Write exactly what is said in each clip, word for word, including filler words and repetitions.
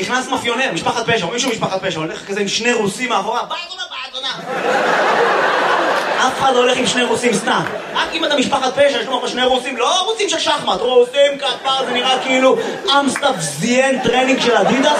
נכנס מאפיונר, משפחת פשע, מישהו משפחת פשע, הולך כזה עם שני רוסים מאחורה, באדונה, באדונה. אף אחד לא הולך עם שני רוסים סתם. רק אם אתה משפחת פשע, יש לך שני רוסים, לא רוסים של שחמט, רוסים כפר, זה נראה כאילו אמסטאפ זיין טרנינג של אדידס.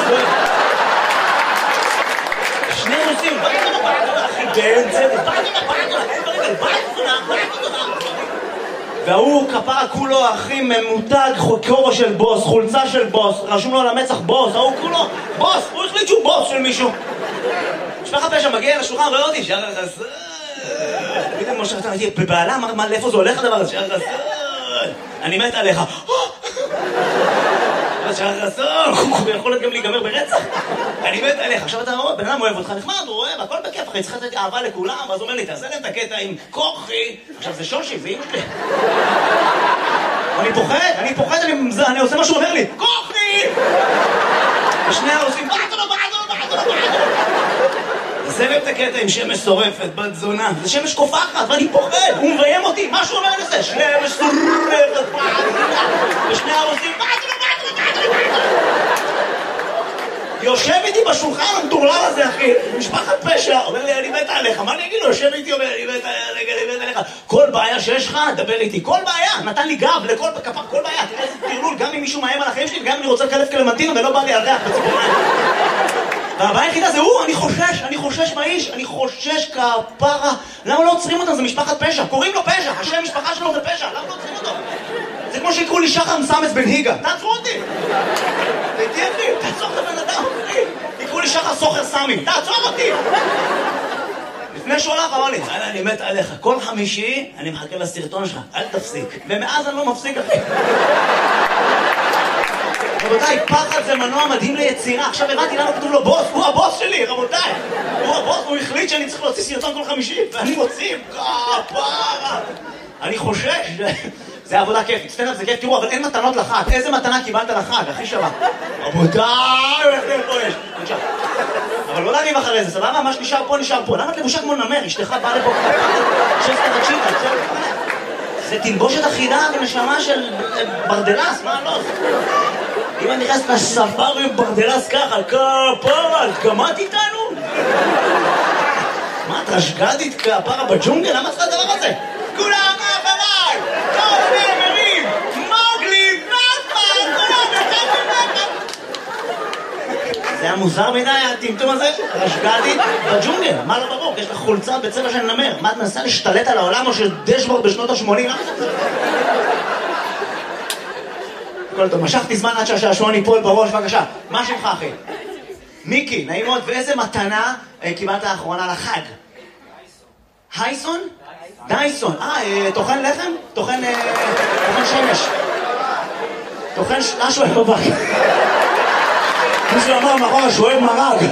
שני רוסים, באדונה, באדונה, אחי, באמצע, באדונה, באדונה, באדונה, באדונה. והוא כפרה כולו הכי ממותג, כובע של בוס, חולצה של בוס, רשום לו על המצח בוס, ההוא כולו בוס, הוא החליט שהוא בוס של מישהו. משפחת פשע מגיע לשולחן, רואה אותי, שער החסון. תגיד לי משה, אתה הייתי בבעלה, מה, לאיפה זה הולך הדבר הזה? שער החסון. אני מת עליך. שער החסון, הוא יכול להיות גם להיגמר ברצח. אני מת עליך. עכשיו אתה רואה, בן אדם אוהב אותך, נחמד, הוא אוהב, הכל בכיף, אחי, צריך לתת אהבה לכולם, ואז הוא אומר לי, תעשה להם את הקטע עם כוחי. עכשיו זה שושי, זה אמא שלי. אני פוחד, אני פוחד, אני עושה מה שהוא אומר לי, כוחי! ושני העושים, בעדו, בעדו, בעדו, בעדו. עושה להם את הקטע עם שמש שורפת, בת זונה. זה שמש קופחת, ואני פוחד, הוא מביים אותי, מה שהוא אומר לי זה, שמש שורפת, בעדו. ושני העושים, בעדו, בעדו, בעדו, בעדו. יושב איתי בשולחן המטורלל הזה, אחי, משפחת פשע, אומר לי, אני מת עליך, מה אני אגיד לו? יושב איתי, אומר, אני מת עליך, אני מת עליך. כל בעיה שיש לך, דבר איתי, כל בעיה, נתן לי גב לכל כפר, כל בעיה, תראה איזה תרלול, גם אם מישהו מאיים על החיים שלי, וגם אם אני רוצה לקלף קלמנטינה ולא בא לי על ריח בציפורניים. והבעיה היחידה זה הוא, אני חושש, אני חושש מהאיש, אני חושש כפרה. למה לא עוצרים אותם? זה משפחת פשע, קוראים לו פשע, השם משפחה שלו זה פשע, למה לא עוצרים אותו? זה כמו שיקראו לי שחר מסמס בן היגה, תעצרו אותי! תהייתי אחי, תעצור את הבן אדם, אחי! יקראו לי שחר סוחר סמי, תעצור אותי! לפני שהוא הלך אמר לי, אני מת עליך, כל חמישי אני מחכה לסרטון שלך, אל תפסיק. ומאז אני לא מפסיק, אחי. רבותיי, פחד זה מנוע מדהים ליצירה. עכשיו הבנתי למה כתוב לו בוס, הוא הבוס שלי, רבותיי. הוא הבוס, הוא החליט שאני צריך להוציא סרטון כל חמישי, ואני מוציא, כפרה. אני חושש, זה עבודה כיפית, סטנדאפ זה כיף, תראו, אבל אין מתנות לחג. איזה מתנה קיבלת לחג, הכי שווה? רבותיי, איך זה פה יש? נשאר. אבל לא להריב אחרי זה, סבבה? מה שנשאר פה, נשאר פה. למה את לבושה כמו נמר? אשתך באה לפה ככה, שסטה תקשיבה, זה תלבושת אחידה ונשמה של ברדלס, מה לא? אם אני נכנס לספארי עם ברדלס ככה, כפרה, גמרת איתנו? מה, את רשגדית כפרה בג'ונגל? למה צריך הדבר הזה? כולם אחריי! כל הנאמרים! מוגלי, נאפה! כולם אחריי! זה היה מוזר מדי, הטמטום הזה? רשגדית בג'ונגל, מה לא ברור? יש לך חולצה בצבע של נמר. מה, את מנסה להשתלט על העולם או של דשבורד בשנות ה-שמונים? כל טוב, משכתי זמן עד שהשעשועון ייפול בראש, בבקשה. מה שמך, אחי? מיקי, נעים מאוד. ואיזה מתנה קיבלת האחרונה לחג? הייסון? דייסון. אה, תוכן לחם? תוכן שמש. תוכן משהו אוהב בבית. מישהו אמר מאחורה שהוא אוהב מרג.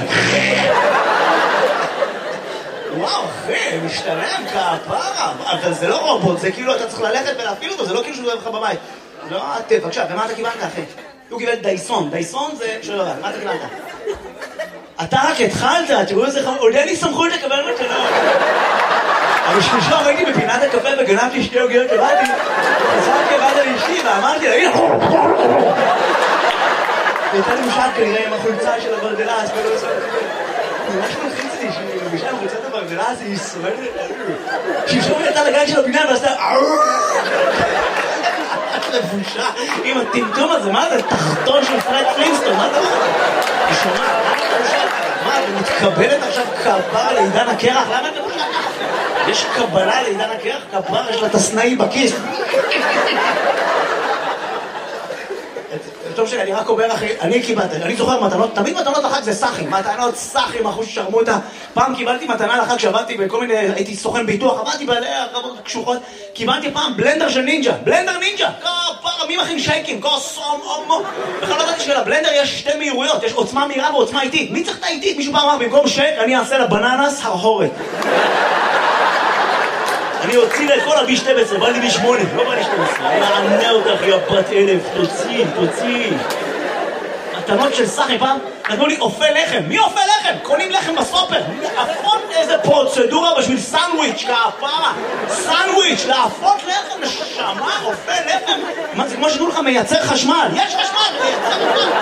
וואו, אחי, משתלם כפרה. אבל זה לא רובוט, זה כאילו אתה צריך ללכת ולהפעיל אותו, זה לא כאילו שהוא אוהב לך בבית. לא, את, בבקשה, ומה אתה קיבלת, אחי? הוא קיבל דייסון. דייסון זה... שלא יודע, מה אתה קיבלת? אתה רק התחלת, תראו איזה חמור, עוד אין לי סמכות לקבל מתנות. אבל שלושה ראיתי בפינת הקפה וגנבתי שתי עוגיות לבאתי, חזרתי לבד על אשתי ואמרתי לה, הנה! הייתה לי משל כנראה עם החולצה של הברדלס, ולא עושה... ממש מלחיץ לי שהיא מבישה עם חולצת הברדלס, היא שורדת... שפשום יצא לגג של הפינה ועשתה... לבושה עם הטמטום הזה, מה זה? תחתון של פרד פלינסטון, מה זה? היא שומעת, מה, היא מתקבלת עכשיו כפרה לעידן הקרח? למה את לבושה? יש קבלה לעידן הקרח? כפרה, יש לה תסנאי בכיס. טוב שלי, אני רק אומר אחי, אני קיבלתי, אני זוכר מתנות, תמיד מתנות לחג זה סחים, מתנות סחים, אחוז שרמוטה. פעם קיבלתי מתנה לחג שעבדתי בכל מיני, הייתי סוכן ביטוח, עבדתי בעלי הרבות קשוחות, קיבלתי פעם בלנדר של נינג'ה, בלנדר נינג'ה, כפרה, מי מכין שייקים, כוסום, אומו. בכלל לא ידעתי שלבלנדר יש שתי מהירויות, יש עוצמה מהירה ועוצמה איטית. מי צריך את האיטית? מישהו פעם אמר, במקום שייק, אני אעשה לבננס הרהורת. אני אוציא לה את כל הבי שתים עשרה, בא לי בי שמונה, לא בא לי שתים עשרה. אני מענה אותך, יא בת אלף, תוציא, תוציא. מתנות של סחי פעם, נתנו לי אופה לחם. מי אופה לחם? קונים לחם בסופר. להפות איזה פרוצדורה בשביל סנדוויץ', כפרה. סנדוויץ', להפות לחם, נשמה, אופה לחם. מה זה כמו שתנו לך מייצר חשמל? יש חשמל, מייצר חשמל.